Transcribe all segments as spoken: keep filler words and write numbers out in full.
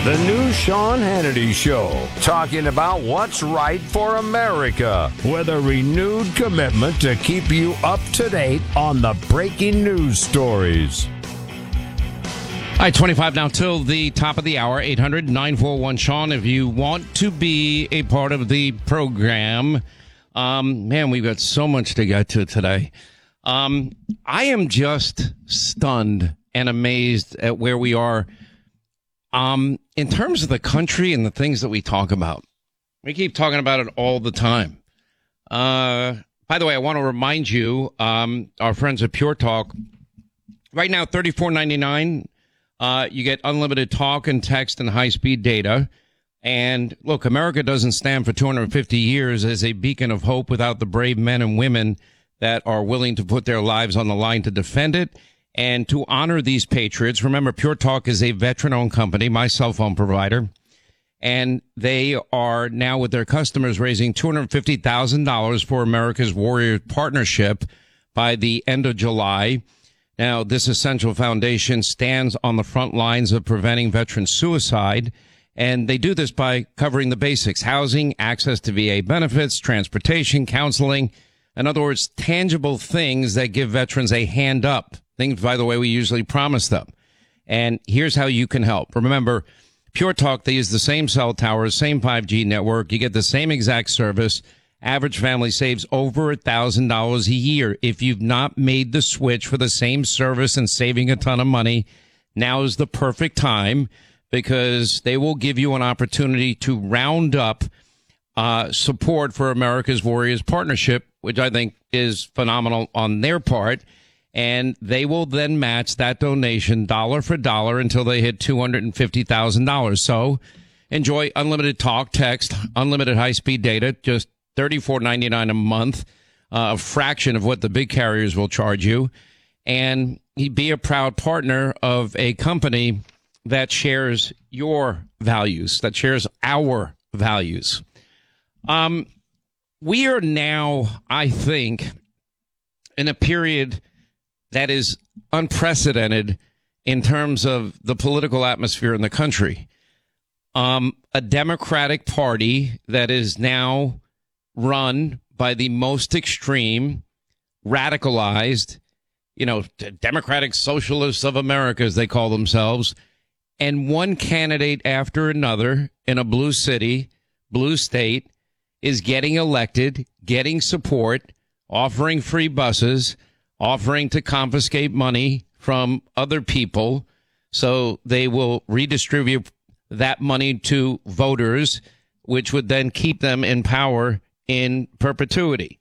The new Sean Hannity Show, talking about what's right for America, with a renewed commitment to keep you up to date on the breaking news stories. All right, twenty-five now till the top of the hour, eight hundred nine four one Sean. If you want to be a part of the program, um, man, we've got so much to get to today. Um, I am just stunned and amazed at where we are. Um, in terms of the country and the things that we talk about, we keep talking about it all the time. Uh, by the way, I want to remind you, um, our friends at Pure Talk, right now, thirty-four ninety-nine. Uh, you get unlimited talk and text and high-speed data. And look, America doesn't stand for two hundred fifty years as a beacon of hope without the brave men and women that are willing to put their lives on the line to defend it. And to honor these patriots, remember, Pure Talk is a veteran-owned company, my cell phone provider, and they are now with their customers raising two hundred fifty thousand dollars for America's Warrior Partnership by the end of July. Now, this essential foundation stands on the front lines of preventing veteran suicide, and they do this by covering the basics: housing, access to V A benefits, transportation, counseling. In other words, tangible things that give veterans a hand up. Things, by the way, we usually promise them. And here's how you can help. Remember, Pure Talk, they use the same cell towers, same five G network. You get the same exact service. Average family saves over one thousand dollars a year. If you've not made the switch for the same service and saving a ton of money, now is the perfect time, because they will give you an opportunity to round up uh, support for America's Warriors Partnership, which I think is phenomenal on their part. And they will then match that donation dollar for dollar until they hit two hundred fifty thousand dollars. So enjoy unlimited talk, text, unlimited high-speed data, just thirty-four ninety-nine a month, uh, a fraction of what the big carriers will charge you. And be a proud partner of a company that shares your values, that shares our values. Um, we are now, I think, in a period that is unprecedented in terms of the political atmosphere in the country. Um, a Democratic Party that is now run by the most extreme, radicalized, you know, Democratic Socialists of America, as they call themselves, and one candidate after another in a blue city, blue state, is getting elected, getting support, offering free buses, offering to confiscate money from other people so they will redistribute that money to voters, which would then keep them in power in perpetuity.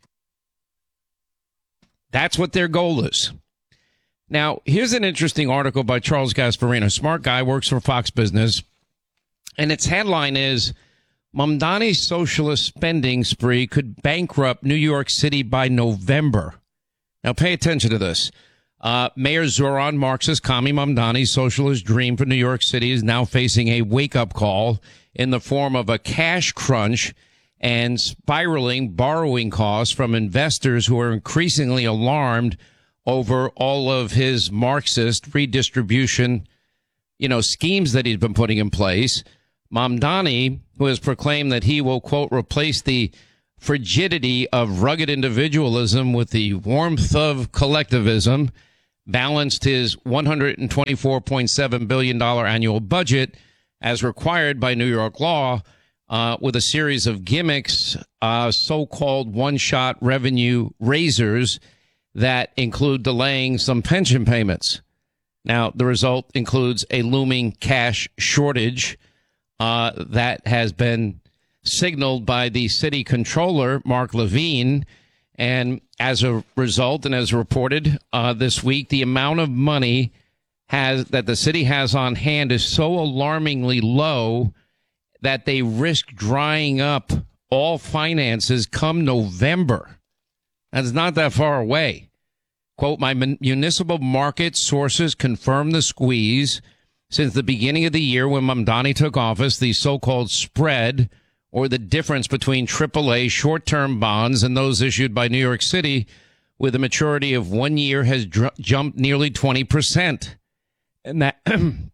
That's what their goal is. Now, here's an interesting article by Charles Gasparino, smart guy, works for Fox Business, and its headline is, Mamdani's socialist spending spree could bankrupt New York City by November. Now, pay attention to this. Uh, Mayor Zoran Marxist Kami Mamdani's socialist dream for New York City is now facing a wake-up call in the form of a cash crunch and spiraling borrowing costs from investors who are increasingly alarmed over all of his Marxist redistribution, you know, schemes that he's been putting in place. Mamdani, who has proclaimed that he will, quote, replace the frigidity of rugged individualism with the warmth of collectivism, balanced his one hundred twenty-four point seven billion dollars annual budget as required by New York law uh, with a series of gimmicks, uh, so-called one-shot revenue raisers that include delaying some pension payments. Now, the result includes a looming cash shortage uh, that has been signaled by the city controller, Mark Levine. And as a result, and as reported uh, this week, the amount of money has that the city has on hand is so alarmingly low that they risk drying up all finances come November. That's not that far away. Quote, my municipal market sources confirm the squeeze. Since the beginning of the year when Mamdani took office, the so-called spread, or the difference between triple A short-term bonds and those issued by New York City with a maturity of one year, has dr- jumped nearly twenty percent. And that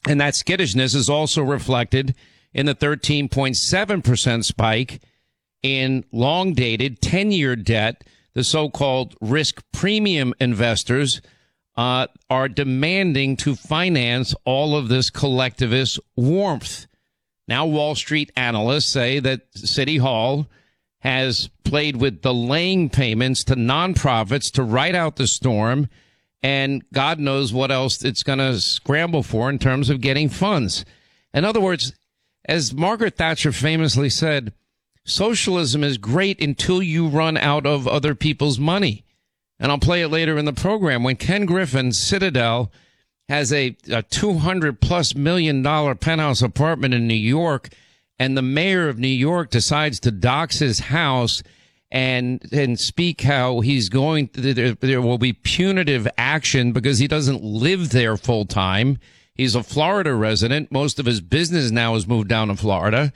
And that skittishness is also reflected in the thirteen point seven percent spike in long-dated ten-year debt. The so-called risk premium investors uh, are demanding to finance all of this collectivist warmth. Now, Wall Street analysts say that City Hall has played with delaying payments to nonprofits to ride out the storm, and God knows what else it's going to scramble for in terms of getting funds. In other words, as Margaret Thatcher famously said, socialism is great until you run out of other people's money. And I'll play it later in the program. When Ken Griffin, Citadel, has a, a two hundred plus million dollar penthouse apartment in New York, and the mayor of New York decides to dox his house and and speak how he's going to, there, there will be punitive action because he doesn't live there full time. He's a Florida resident. Most of his business now has moved down to Florida.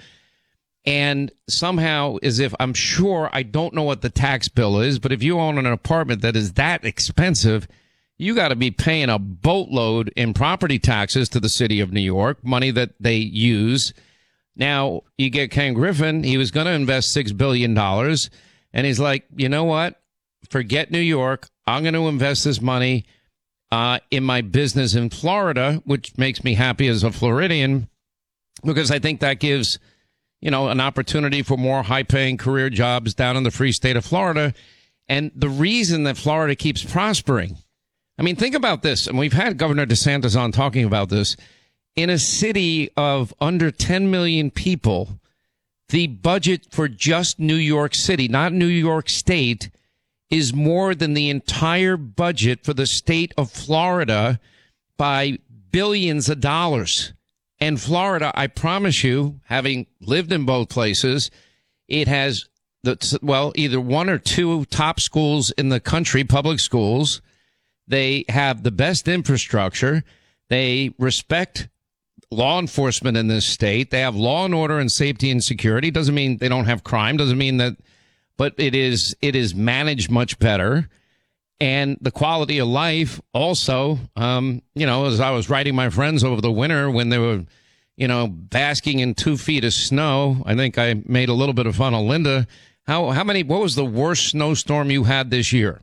And somehow, as if I'm sure, I don't know what the tax bill is, but if you own an apartment that is that expensive, you got to be paying a boatload in property taxes to the city of New York, money that they use. Now, you get Ken Griffin. He was going to invest six billion dollars. And he's like, you know what? Forget New York. I'm going to invest this money uh, in my business in Florida, which makes me happy as a Floridian, because I think that gives, you know, an opportunity for more high-paying career jobs down in the free state of Florida. And the reason that Florida keeps prospering, I mean, think about this. And we've had Governor DeSantis on talking about this. In a city of under ten million people, the budget for just New York City, not New York State, is more than the entire budget for the state of Florida by billions of dollars. And Florida, I promise you, having lived in both places, it has, the well, either one or two top schools in the country, public schools. They have the best infrastructure. They respect law enforcement in this state. They have law and order and safety and security. Doesn't mean they don't have crime. Doesn't mean that, but it is, it is managed much better. And the quality of life also, um, you know, as I was writing my friends over the winter when they were, you know, basking in two feet of snow, I think I made a little bit of fun of Linda. How, how many, what was the worst snowstorm you had this year?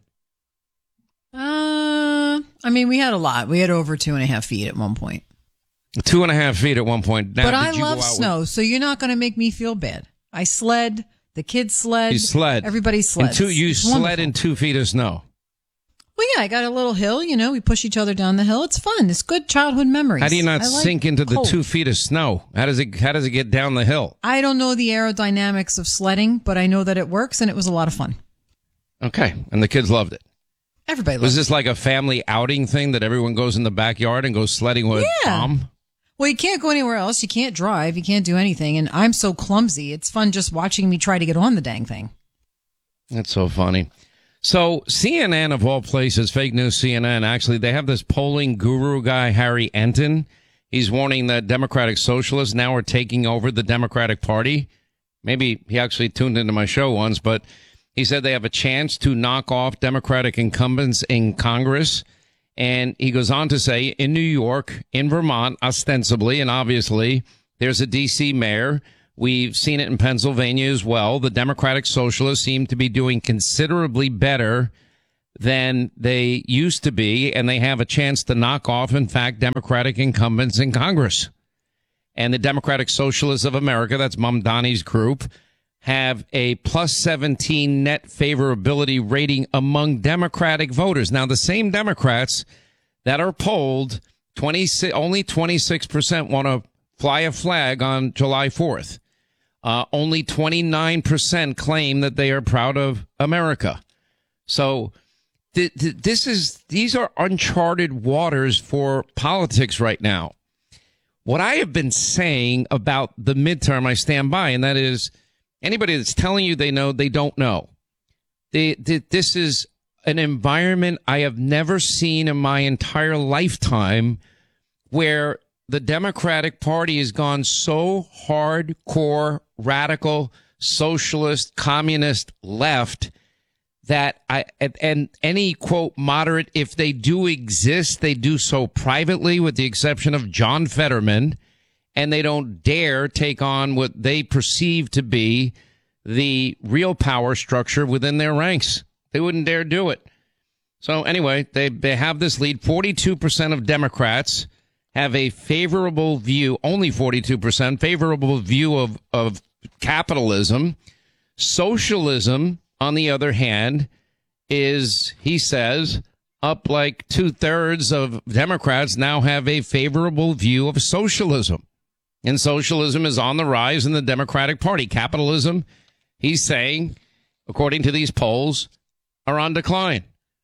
Uh, I mean, we had a lot. We had over two and a half feet at one point. Two and a half feet at one point. Now, but I did you love go out snow, with- so you're not going to make me feel bad. I sled. The kids sled. You sled. Everybody sled. Two, you it's sled wonderful. in two feet of snow. Well, yeah, I got a little hill. You know, we push each other down the hill. It's fun. It's good childhood memories. How do you not I like sink into the cold. two feet of snow? How does it? How does it get down the hill? I don't know the aerodynamics of sledding, but I know that it works, and it was a lot of fun. Okay, and the kids loved it. Everybody loved Was it. this like a family outing thing that everyone goes in the backyard and goes sledding with Yeah. mom? Well, you can't go anywhere else. You can't drive. You can't do anything. And I'm so clumsy. It's fun just watching me try to get on the dang thing. That's so funny. So C N N, of all places, fake news C N N, actually, they have this polling guru guy, Harry Enton. He's warning that Democratic Socialists now are taking over the Democratic Party. Maybe he actually tuned into my show once, but he said they have a chance to knock off Democratic incumbents in Congress. And he goes on to say, in New York, in Vermont, ostensibly, and obviously, there's a D C mayor. We've seen it in Pennsylvania as well. The Democratic Socialists seem to be doing considerably better than they used to be, and they have a chance to knock off, in fact, Democratic incumbents in Congress. And the Democratic Socialists of America, that's Mamdani's group, have a plus seventeen net favorability rating among Democratic voters. Now, the same Democrats that are polled, twenty, only twenty-six percent want to fly a flag on July fourth. Uh, only twenty-nine percent claim that they are proud of America. So th- th- this is, these are uncharted waters for politics right now. What I have been saying about the midterm, I stand by, and that is, anybody that's telling you they know, they don't know. They, they, this is an environment I have never seen in my entire lifetime where the Democratic Party has gone so hardcore, radical, socialist, communist left that I and, and any quote moderate, if they do exist, they do so privately, with the exception of John Fetterman, and they don't dare take on what they perceive to be the real power structure within their ranks. They wouldn't dare do it. So anyway, they they have this lead. forty-two percent of Democrats have a favorable view, only forty-two percent favorable view of, of capitalism. Socialism, on the other hand, is, he says, up like two-thirds of Democrats now have a favorable view of socialism. And socialism is on the rise in the Democratic Party. Capitalism, he's saying, according to these polls, are on decline.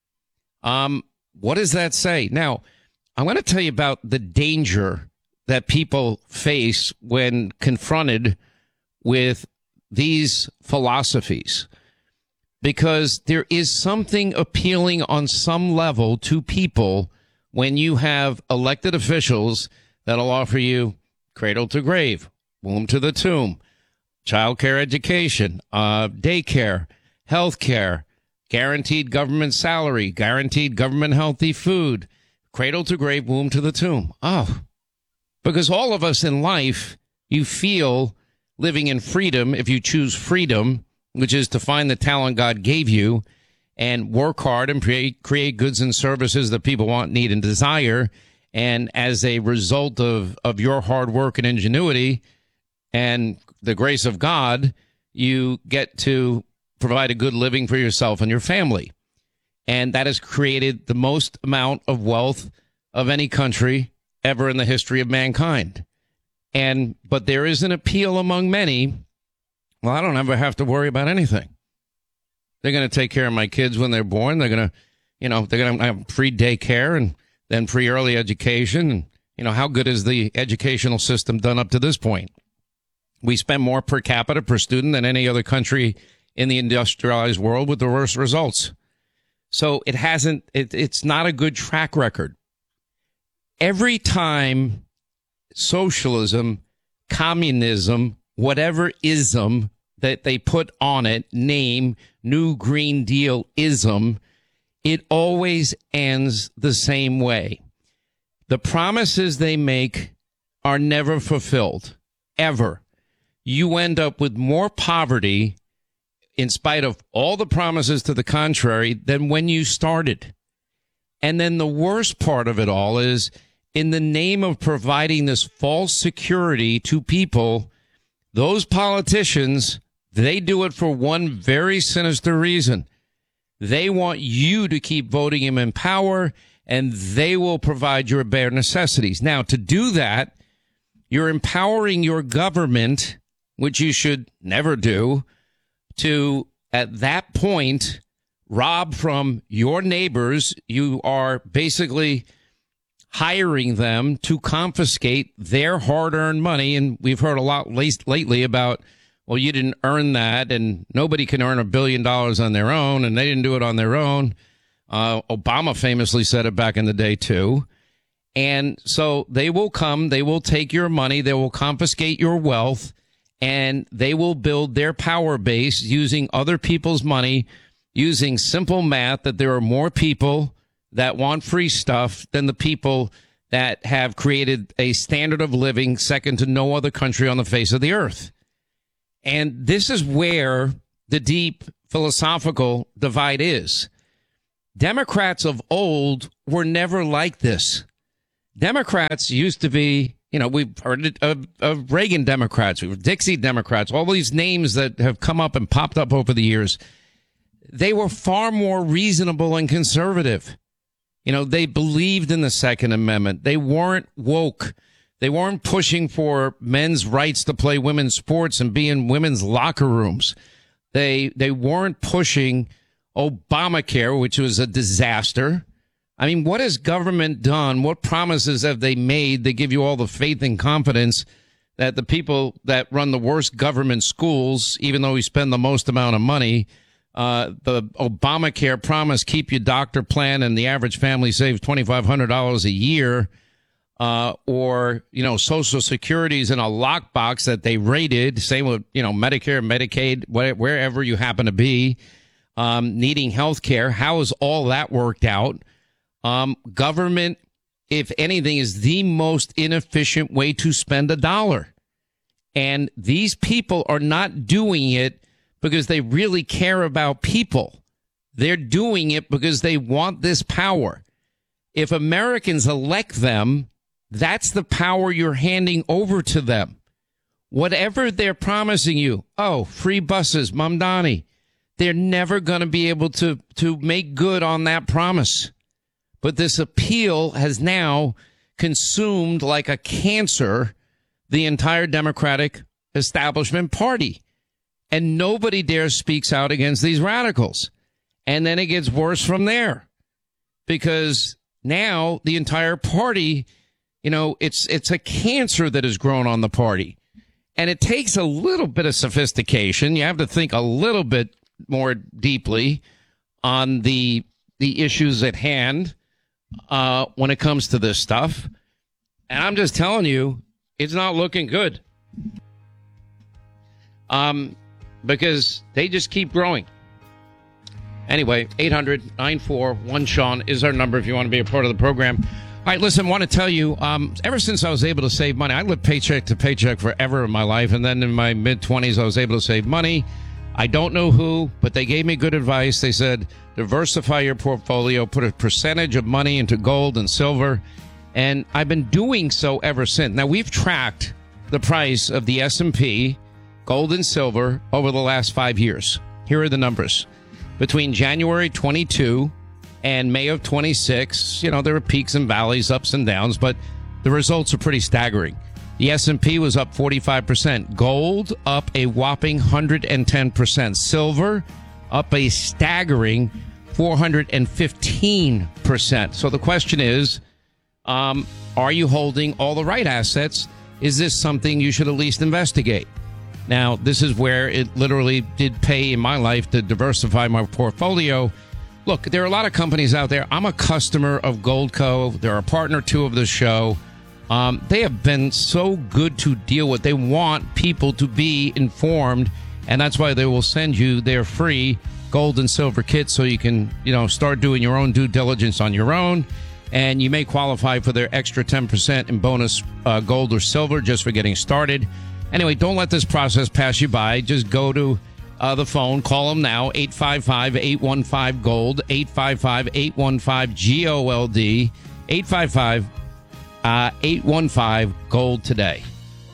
Um, what does that say? Now, I want to tell you about the danger that people face when confronted with these philosophies, because there is something appealing on some level to people when you have elected officials that'll offer you cradle to grave, womb to the tomb, child care education, uh, daycare, health care, guaranteed government salary, guaranteed government healthy food, cradle to grave, womb to the tomb. Oh, because all of us in life, you feel living in freedom if you choose freedom, which is to find the talent God gave you and work hard and create, create goods and services that people want, need, and desire. And as a result of, of your hard work and ingenuity and the grace of God, you get to provide a good living for yourself and your family. And that has created the most amount of wealth of any country ever in the history of mankind. And but there is an appeal among many. Well, I don't ever have to worry about anything. They're going to take care of my kids when they're born. They're going to, you know, they're going to have free daycare and then free early education. And, you know, how good is the educational system done up to this point? We spend more per capita per student than any other country in the industrialized world, with the worst results. So it hasn't, it, it's not a good track record. Every time socialism, communism, whatever ism that they put on it, name New Green Deal ism, it always ends the same way. The promises they make are never fulfilled, ever. You end up with more poverty in spite of all the promises to the contrary than when you started. And then the worst part of it all is, in the name of providing this false security to people, those politicians, they do it for one very sinister reason. They want you to keep voting him in power, and they will provide your bare necessities. Now, to do that, you're empowering your government, which you should never do, to, at that point, rob from your neighbors. You are basically hiring them to confiscate their hard-earned money. And we've heard a lot lately about, well, you didn't earn that, and nobody can earn a billion dollars on their own, and they didn't do it on their own. Uh, Obama famously said it back in the day, too. And so they will come, they will take your money, they will confiscate your wealth, and they will build their power base using other people's money, using simple math that there are more people that want free stuff than the people that have created a standard of living second to no other country on the face of the earth. And this is where the deep philosophical divide is. Democrats of old were never like this. Democrats used to be, you know, we've heard it of, of Reagan Democrats, we were Dixie Democrats, all these names that have come up and popped up over the years. They were far more reasonable and conservative. You know, they believed in the Second Amendment. They weren't woke. They weren't pushing for men's rights to play women's sports and be in women's locker rooms. They they weren't pushing Obamacare, which was a disaster. I mean, what has government done? What promises have they made that give you all the faith and confidence that the people that run the worst government schools, even though we spend the most amount of money, Uh, the Obamacare promise, keep your doctor plan, and the average family saves twenty-five hundred dollars a year, uh, or, you know, Social Security's in a lockbox that they raided. Same with, you know, Medicare, Medicaid, wherever you happen to be. um, needing health care. How is all that worked out? Um, government, if anything, is the most inefficient way to spend a dollar. And these people are not doing it because they really care about people. They're doing it because they want this power. If Americans elect them, that's the power you're handing over to them. Whatever they're promising you, oh, free buses, Mamdani, they're never going to be able to, to make good on that promise. But this appeal has now consumed like a cancer the entire Democratic establishment party. And nobody dares speaks out against these radicals. And then it gets worse from there. Because now the entire party, you know, it's it's a cancer that has grown on the party. And it takes a little bit of sophistication. You have to think a little bit more deeply on the the issues at hand uh, when it comes to this stuff. And I'm just telling you, it's not looking good. Um, because they just keep growing. Anyway, eight hundred nine four one Sean is our number if you want to be a part of the program. All right, listen, I want to tell you, um, ever since I was able to save money, I lived paycheck to paycheck forever in my life. And then in my mid-twenties, I was able to save money. I don't know who, but they gave me good advice. They said, diversify your portfolio, put a percentage of money into gold and silver. And I've been doing so ever since. Now, we've tracked the price of the S and P, gold and silver, over the last five years. Here are the numbers. Between January twenty-two and May of twenty-six, you know, there were peaks and valleys, ups and downs, but the results are pretty staggering. The S and P was up forty-five percent. Gold up a whopping one hundred ten percent. Silver up a staggering four hundred fifteen percent. So the question is, um, are you holding all the right assets? Is this something you should at least investigate? Now, this is where it literally did pay in my life to diversify my portfolio. Look, there are a lot of companies out there. I'm a customer of Goldco. They're a partner, too, of the show. Um, they have been so good to deal with. They want people to be informed, and that's why they will send you their free gold and silver kits so you can, you know, start doing your own due diligence on your own. And you may qualify for their extra ten percent in bonus uh, gold or silver just for getting started. Anyway, don't let this process pass you by. Just go to uh, the phone. Call them now, eight five five, eight one five, GOLD, eight five five, eight one five, G O L D, eight five five, eight one five, GOLD today.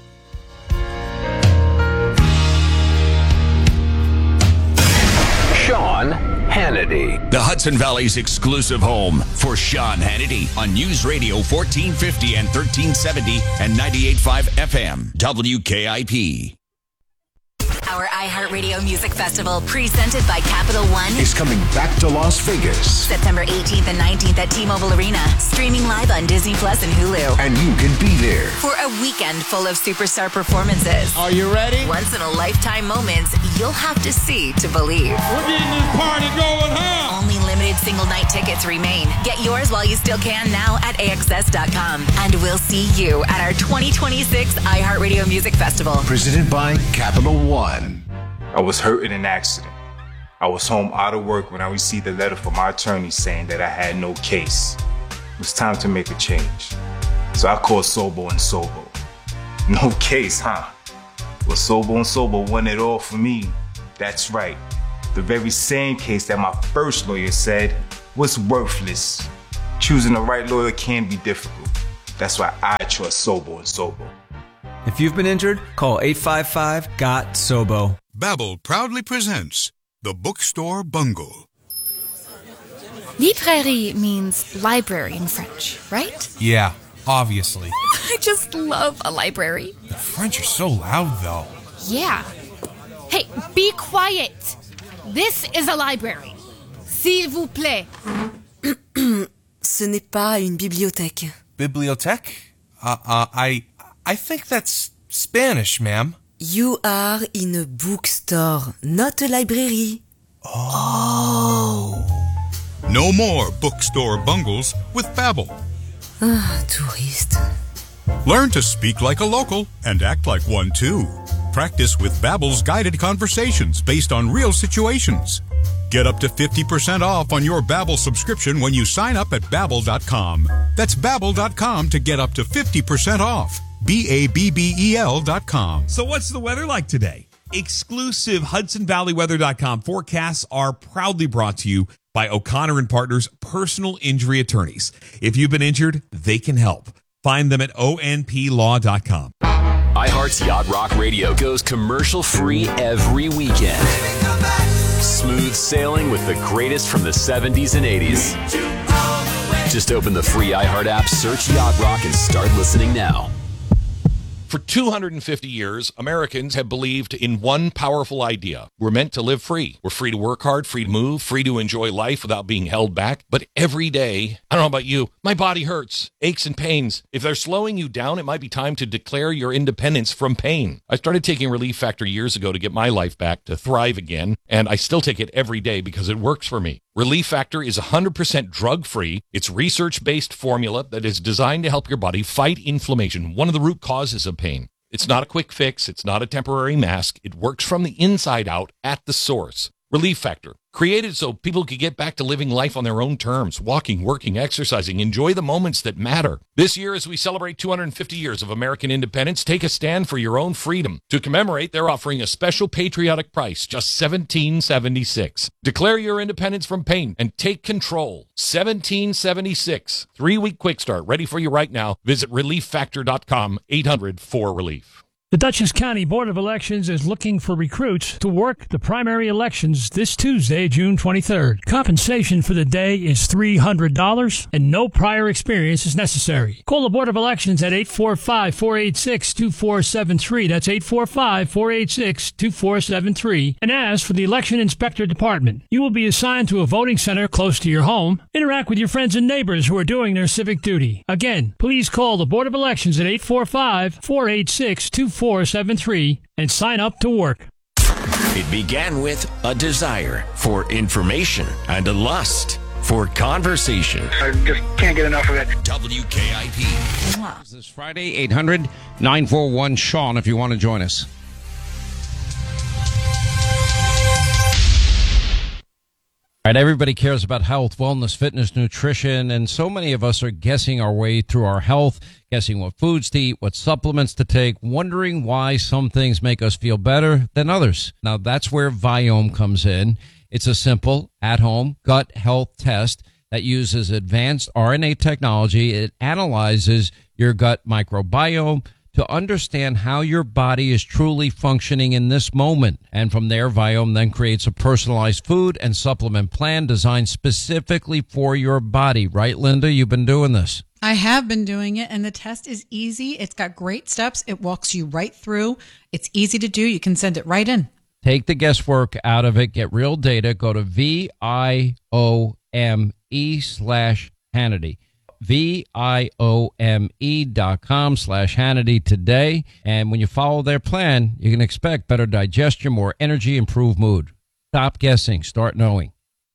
Sean Hannity. The Hudson Valley's exclusive home for Sean Hannity on News Radio fourteen fifty and thirteen seventy and ninety-eight point five F M, W K I P. Our iHeartRadio Music Festival, presented by Capital One, is coming back to Las Vegas. September eighteenth and nineteenth at T-Mobile Arena. Streaming live on Disney Plus and Hulu. And you can be there for a weekend full of superstar performances. Are you ready? Once in a lifetime moments you'll have to see to believe. We're getting this party going, huh? Only limited single night tickets remain. Get yours while you still can now at A X S dot com. And we'll see you at our twenty twenty-six iHeartRadio Music Festival. Presented by Capital One. I was hurt in an accident. I was home out of work when I received a letter from my attorney saying that I had no case. It was time to make a change. So I called Sobo and Sobo. No case, huh? Well, Sobo and Sobo won it all for me. That's right. The very same case that my first lawyer said was worthless. Choosing the right lawyer can be difficult. That's why I trust Sobo and Sobo. If you've been injured, call eight five five, G O T, S O B O. Babbel proudly presents The Bookstore Bungle. Librairie means library in French, right? Yeah, obviously. I just love a library. The French are so loud, though. Yeah. Hey, be quiet. This is a library. S'il vous plaît. Ce n'est pas une bibliothèque. Bibliothèque? Uh, uh, I, I think that's Spanish, ma'am. You are in a bookstore, not a library. Oh. No more bookstore bungles with Babbel. Ah, touriste. Learn to speak like a local and act like one too. Practice with Babbel's guided conversations based on real situations. Get up to fifty percent off on your Babbel subscription when you sign up at Babbel dot com. That's Babbel dot com to get up to fifty percent off. B A B B E L dot com. So what's the weather like today? Exclusive Hudson Valley Weather dot com forecasts are proudly brought to you by O'Connor and Partners Personal Injury Attorneys. If you've been injured, they can help. Find them at O N P law dot com. iHeart's Yacht Rock Radio goes commercial-free every weekend. Smooth sailing with the greatest from the seventies and eighties. Just open the free iHeart app, search Yacht Rock, and start listening now. For two hundred fifty years, Americans have believed in one powerful idea. We're meant to live free. We're free to work hard, free to move, free to enjoy life without being held back. But every day, I don't know about you, my body hurts, aches and pains. If they're slowing you down, it might be time to declare your independence from pain. I started taking Relief Factor years ago to get my life back, to thrive again, and I still take it every day because it works for me. Relief Factor is one hundred percent drug-free. It's research-based formula that is designed to help your body fight inflammation, one of the root causes of pain. It's not a quick fix. It's not a temporary mask. It works from the inside out at the source. Relief Factor, created so people could get back to living life on their own terms, walking, working, exercising, enjoy the moments that matter. This year, as we celebrate two hundred fifty years of American independence, take a stand for your own freedom. To commemorate, they're offering a special patriotic price, just seventeen seventy-six. Declare your independence from pain and take control. seventeen seventy-six. Three-week quick start, ready for you right now. Visit relief factor dot com, eight hundred four relief. The Dutchess County Board of Elections is looking for recruits to work the primary elections this Tuesday, June twenty-third. Compensation for the day is three hundred dollars and no prior experience is necessary. Call the Board of Elections at eight four five, four eight six, two four seven three. That's eight four five, four eight six, two four seven three. And ask for the Election Inspector Department. You will be assigned to a voting center close to your home. Interact with your friends and neighbors who are doing their civic duty. Again, please call the Board of Elections at eight four five, four eight six, two four seven three and sign up to work. It began with a desire for information and a lust for conversation. I just can't get enough of it. W K I P. This Friday, eight hundred, nine four one, Sean, if you want to join us. All right, everybody cares about health, wellness, fitness, nutrition, and so many of us are guessing our way through our health, guessing what foods to eat, what supplements to take, wondering why some things make us feel better than others. Now, that's where Viome comes in. It's a simple, at-home gut health test that uses advanced R N A technology. It analyzes your gut microbiome to understand how your body is truly functioning in this moment. And from there, Viome then creates a personalized food and supplement plan designed specifically for your body. Right, Linda? You've been doing this. I have been doing it, and the test is easy. It's got great steps. It walks you right through. It's easy to do. You can send it right in. Take the guesswork out of it. Get real data. Go to V I O M E slash Hannity. V I O M E dot com slash Hannity today. And when you follow their plan, you can expect better digestion, more energy, improved mood. Stop guessing. Start knowing.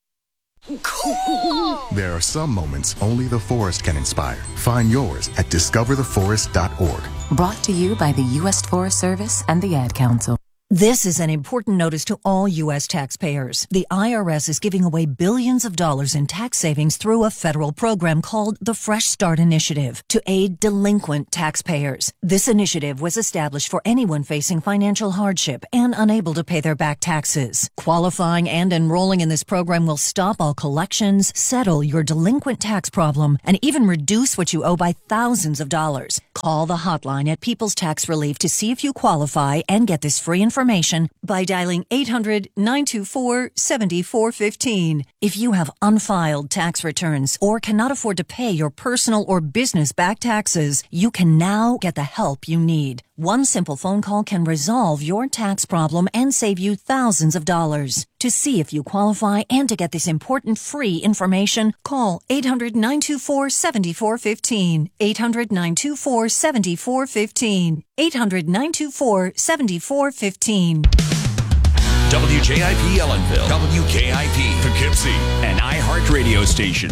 There are some moments only the forest can inspire. Find yours at discover the forest dot org. Brought to you by the U S Forest Service and the Ad Council. This is an important notice to all U S taxpayers. The I R S is giving away billions of dollars in tax savings through a federal program called the Fresh Start Initiative to aid delinquent taxpayers. This initiative was established for anyone facing financial hardship and unable to pay their back taxes. Qualifying and enrolling in this program will stop all collections, settle your delinquent tax problem, and even reduce what you owe by thousands of dollars. Call the hotline at People's Tax Relief to see if you qualify and get this free information by dialing eight hundred, nine two four, seven four one five. If you have unfiled tax returns or cannot afford to pay your personal or business back taxes, you can now get the help you need. One simple phone call can resolve your tax problem and save you thousands of dollars. To see if you qualify and to get this important free information, call eight hundred, nine two four, seven four one five. eight hundred, nine two four, seven four one five. eight hundred, nine two four, seven four one five. W J I P Ellenville, W K I P Poughkeepsie, an iHeart radio station.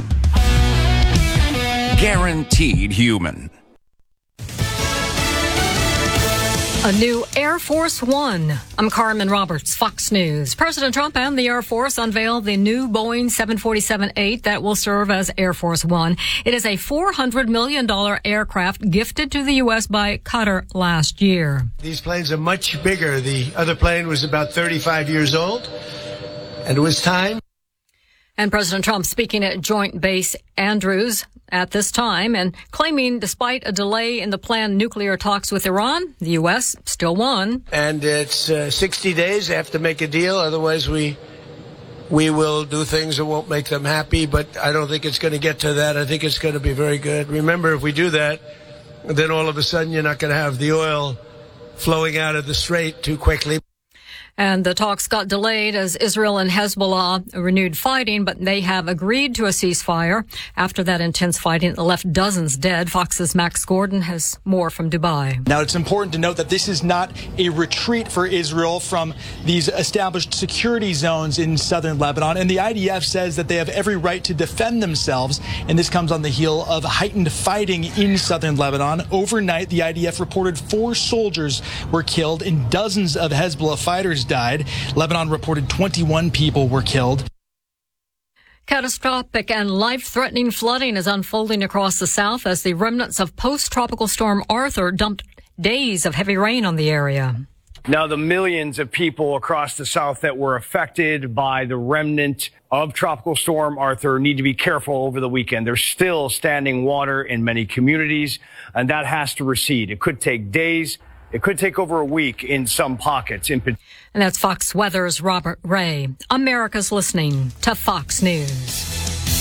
Guaranteed human. A new Air Force One. I'm Carmen Roberts, Fox News. President Trump and the Air Force unveiled the new Boeing seven forty-seven eight that will serve as Air Force One. It is a four hundred million dollars aircraft gifted to the U S by Qatar last year. These planes are much bigger. The other plane was about thirty-five years old, and it was time. And President Trump speaking at Joint Base Andrews at this time and claiming despite a delay in the planned nuclear talks with Iran, the U S still won. And it's uh, sixty days. They have to make a deal. Otherwise, we we will do things that won't make them happy. But I don't think it's going to get to that. I think it's going to be very good. Remember, if we do that, then all of a sudden you're not going to have the oil flowing out of the strait too quickly. And the talks got delayed as Israel and Hezbollah renewed fighting, but they have agreed to a ceasefire. After that intense fighting, it left dozens dead. Fox's Max Gordon has more from Dubai. Now, it's important to note that this is not a retreat for Israel from these established security zones in southern Lebanon. And the I D F says that they have every right to defend themselves. And this comes on the heel of heightened fighting in southern Lebanon. Overnight, the I D F reported four soldiers were killed and dozens of Hezbollah fighters died. Lebanon reported twenty-one people were killed. Catastrophic and life-threatening flooding is unfolding across the south as the remnants of post-tropical storm Arthur dumped days of heavy rain on the area. Now, the millions of people across the south that were affected by the remnant of Tropical Storm Arthur need to be careful over the weekend. There's still standing water in many communities, and that has to recede. It could take days. It could take over a week in some pockets. In and that's Fox Weather's Robert Ray. America's listening to Fox News.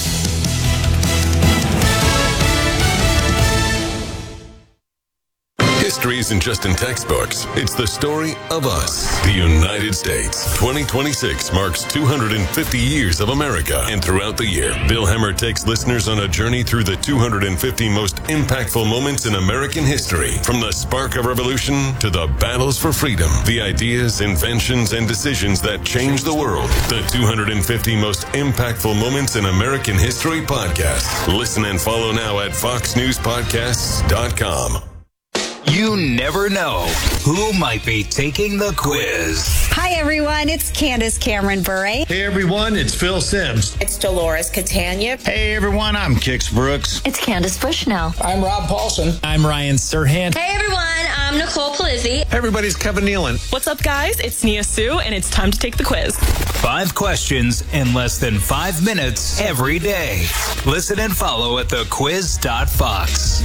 History isn't just in textbooks. It's the story of us, the United States. twenty twenty-six marks two hundred fifty years of America. And throughout the year, Bill Hemmer takes listeners on a journey through the two hundred fifty most impactful moments in American history. From the spark of revolution to the battles for freedom, the ideas, inventions, and decisions that changed the world. The two hundred fifty most impactful moments in American history podcast. Listen and follow now at fox news podcasts dot com. You never know who might be taking the quiz. Hi, everyone. It's Candace Cameron Bure. Hey, everyone. It's Phil Sims. It's Dolores Catania. Hey, everyone. I'm Kix Brooks. It's Candace Bushnell. I'm Rob Paulson. I'm Ryan Serhant. Hey, everyone. I'm Nicole Polizzi. Hey, everybody. It's Kevin Nealon. What's up, guys? It's Nia Sue, and it's time to take the quiz. Five questions in less than five minutes every day. Listen and follow at the quiz dot fox.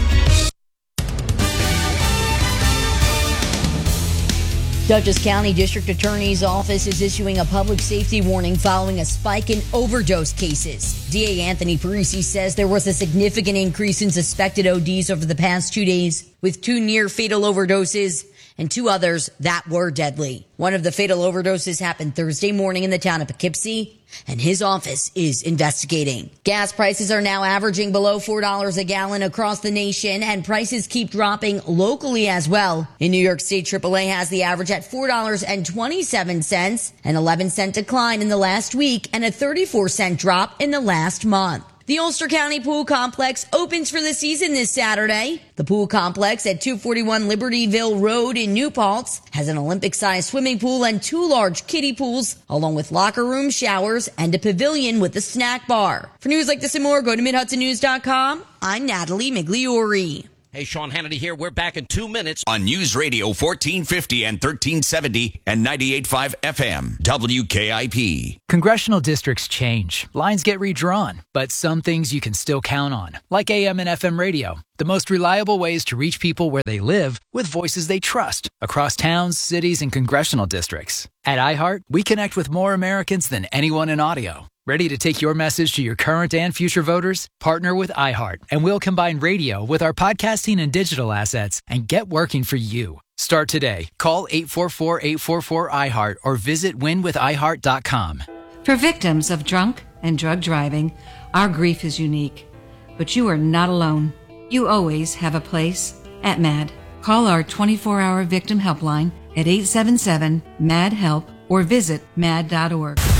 Dutchess County District Attorney's Office is issuing a public safety warning following a spike in overdose cases. D A Anthony Parisi says there was a significant increase in suspected O Ds over the past two days, with two near-fatal overdoses and two others that were deadly. One of the fatal overdoses happened Thursday morning in the town of Poughkeepsie, and his office is investigating. Gas prices are now averaging below four dollars a gallon across the nation, and prices keep dropping locally as well. In New York State, triple A has the average at four dollars and twenty-seven cents, an eleven cent decline in the last week, and a thirty-four cent drop in the last month. The Ulster County Pool Complex opens for the season this Saturday. The pool complex at two forty-one Libertyville Road in New Paltz has an Olympic-sized swimming pool and two large kiddie pools, along with locker room, showers, and a pavilion with a snack bar. For news like this and more, go to mid hudson news dot com. I'm Natalie Migliori. Hey, Sean Hannity here. We're back in two minutes on News Radio fourteen fifty and thirteen seventy and ninety-eight point five F M, W K I P. Congressional districts change. Lines get redrawn. But some things you can still count on, like A M and F M radio. The most reliable ways to reach people where they live with voices they trust across towns, cities, and congressional districts. At iHeart, we connect with more Americans than anyone in audio. Ready to take your message to your current and future voters? Partner with iHeart, and we'll combine radio with our podcasting and digital assets and get working for you. Start today. Call eight four four, eight four four, I heart or visit win with i heart dot com. For victims of drunk and drug driving, our grief is unique. But you are not alone. You always have a place at MAD. Call our twenty-four hour victim helpline at eight seven seven, M A D, HELP or visit mad dot org.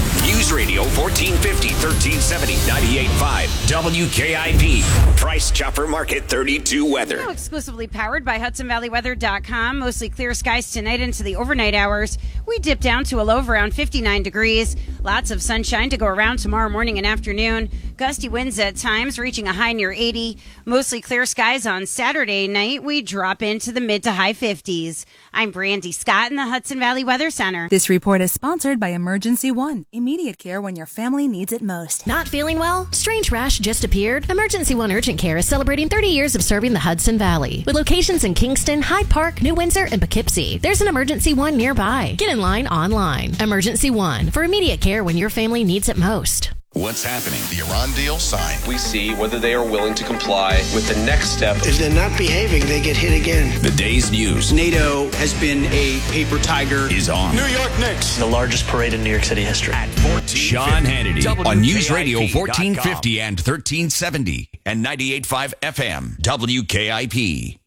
News Radio fourteen fifty, thirteen seventy, ninety-eight point five W K I P. Price Chopper Market thirty-two weather. Now exclusively powered by Hudson Valley Weather dot com. Mostly clear skies tonight into the overnight hours. We dip down to a low of around fifty-nine degrees. Lots of sunshine to go around tomorrow morning and afternoon. Gusty winds at times reaching a high near eighty. Mostly clear skies on Saturday night. We drop into the mid to high fifties. I'm Brandy Scott in the Hudson Valley Weather Center. This report is sponsored by Emergency One. Immediate care when your family needs it most. Not feeling well? Strange rash just appeared? Emergency One Urgent Care is celebrating thirty years of serving the Hudson Valley. With locations in Kingston, Hyde Park, New Windsor, and Poughkeepsie. There's an Emergency One nearby. Get in line online. Emergency One for immediate care when your family needs it most. What's happening? The Iran deal signed. We see whether they are willing to comply with the next step. If they're not behaving, they get hit again. The day's news. NATO has been a paper tiger. Is on. New York Knicks. The largest parade in New York City history. At Sean Hannity on News Radio fourteen fifty and thirteen seventy and ninety-eight point five F M. W K I P.